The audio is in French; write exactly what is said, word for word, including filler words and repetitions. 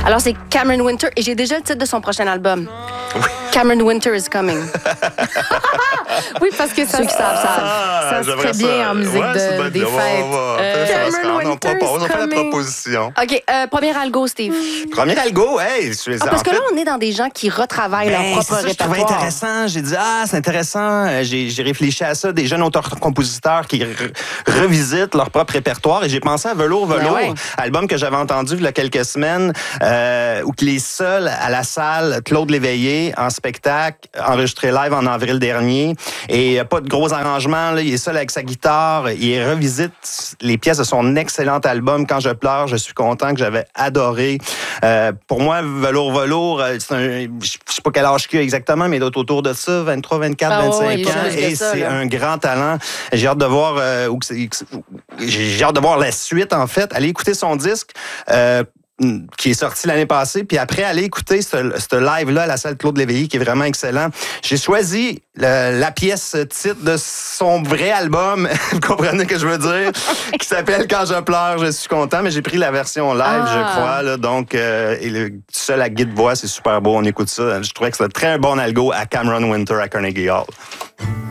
Alors, c'est Cameron Winter et j'ai déjà le titre de son prochain album. Oui. Cameron Winter is coming. Oui, parce que ça, Ceux qui savent, savent. Ah, ça se j'aimerais ferait bien ça. en musique Ouais, de- ça doit être des bien. On va- fêtes. on va- Euh, Fais-le, Cameron Oscar. On Winter propose, on is fait la coming. proposition. OK, euh, premier algo, Steve. Premier algo, hey, je suis Ah, parce en que fait, là, on est dans des gens qui retravaillent ben, leur propre c'est ça, je trouvais répertoire. intéressant. J'ai dit, ah, c'est intéressant. Euh, J'ai, j'ai réfléchi à ça, des jeunes auteurs-compositeurs qui re- revisitent leur propre répertoire. Et j'ai pensé à Velours, Velours, Ben ouais. album que j'avais entendu il y a quelques semaines, euh, où il est seul à la salle, Claude Léveillé, en spectacle, enregistré live en avril dernier. Et euh, pas de gros arrangements, là. Il est seul avec sa guitare. Il revisite les pièces de son excellent album, Quand je pleure, je suis content, que j'avais adoré. Euh, pour moi, Velours, Velours, euh, c'est un, je sais pas quel âge qu'il a exactement, mais il doit être autour de ça, vingt-trois, vingt-quatre, Ah ouais, vingt-cinq il est ans. plus que Et ça, c'est là. un grand talent. J'ai hâte de voir euh, où que c'est- j'ai hâte de voir la suite, en fait. Allez écouter son disque. Euh, qui est sorti l'année passée, puis après, aller écouter ce, ce live-là à la salle Claude Léveillé, qui est vraiment excellent. J'ai choisi le- la pièce titre de son vrai album, vous comprenez ce que je veux dire, qui s'appelle « Quand je pleure, je suis content », mais j'ai pris la version live, Ah. je crois, là, donc, euh, et le seul à guide-voix, c'est super beau, on écoute ça. Je trouvais que c'était très bon algo à Cameron Winter à Carnegie Hall.